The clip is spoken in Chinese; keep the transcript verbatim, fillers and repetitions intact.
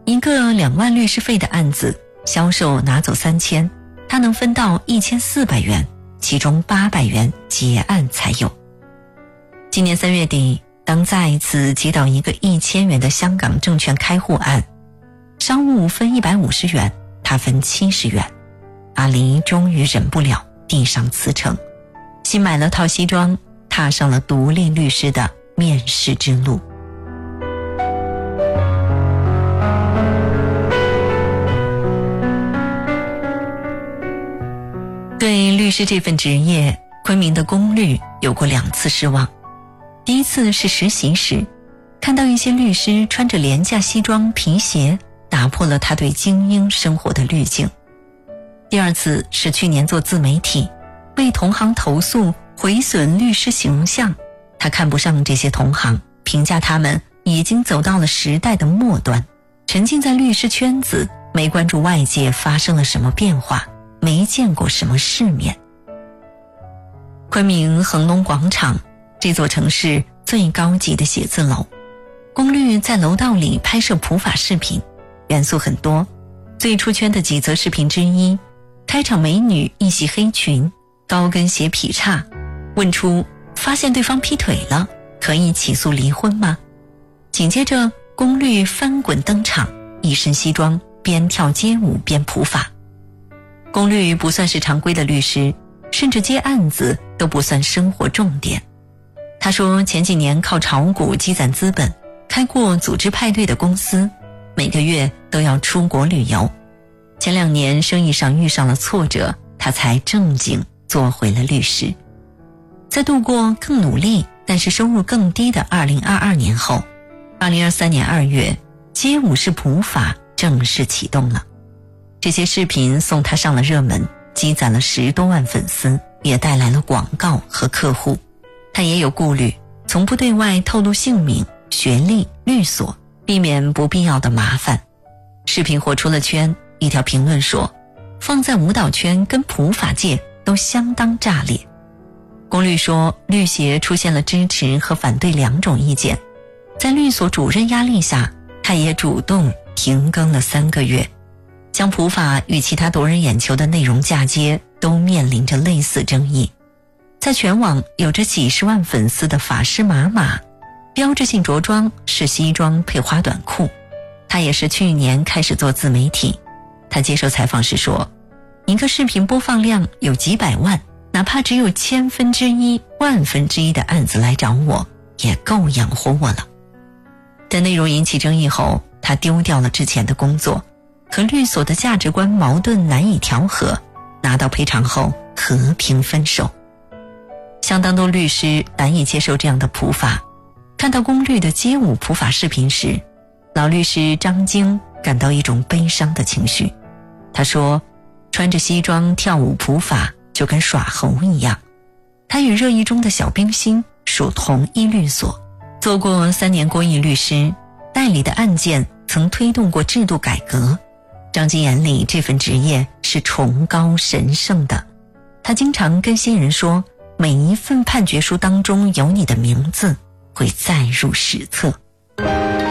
一个两万律师费的案子，销售拿走三千，他能分到一千四百元，其中八百元结案才有。今年三月底，当再一次接到一个一千元的香港证券开户案，商务分一百五十元，他分七十元。阿黎终于忍不了，递上辞呈，新买了套西装，踏上了独立律师的面试之路。对律师这份职业，昆明的龚律有过两次失望。第一次是实习时，看到一些律师穿着廉价西装皮鞋，打破了他对精英生活的滤镜。第二次是去年做自媒体，被同行投诉毁损律师形象，他看不上这些同行，评价他们已经走到了时代的末端，沉浸在律师圈子，没关注外界发生了什么变化，没见过什么世面。昆明恒隆广场，这座城市最高级的写字楼，龚律在楼道里拍摄普法视频，元素很多。最出圈的几则视频之一，开场美女一袭黑裙，高跟鞋劈叉，问出发现对方劈腿了，可以起诉离婚吗？紧接着龚律翻滚登场，一身西装，边跳街舞边普法。龚律不算是常规的律师，甚至接案子都不算生活重点。他说前几年靠炒股积攒资本，开过组织派对的公司，每个月都要出国旅游。前两年生意上遇上了挫折，他才正经做回了律师。在度过更努力但是收入更低的二零二二年后，二零二三年二月，街舞式普法正式启动了。这些视频送他上了热门，积攒了十多万粉丝，也带来了广告和客户。他也有顾虑，从不对外透露姓名、学历、律所，避免不必要的麻烦。视频火出了圈，一条评论说，放在舞蹈圈跟普法界都相当炸裂。龚律说，律协出现了支持和反对两种意见，在律所主任压力下，他也主动停更了三个月，将普法与其他夺人眼球的内容嫁接，都面临着类似争议。在全网有着几十万粉丝的法师马马，标志性着装是西装配花短裤。他也是去年开始做自媒体。他接受采访时说，一个视频播放量有几百万，哪怕只有千分之一、万分之一的案子来找我，也够养活我了。但内容引起争议后，他丢掉了之前的工作，和律所的价值观矛盾难以调和，拿到赔偿后和平分手。相当多律师难以接受这样的普法，看到龚律的街舞普法视频时，老律师张晶感到一种悲伤的情绪。他说，穿着西装跳舞普法就跟耍猴一样。他与热议中的小冰心属同一律所，做过三年公益律师，代理的案件曾推动过制度改革。张晶眼里这份职业是崇高神圣的，他经常跟新人说，每一份判决书当中有你的名字，会载入史册。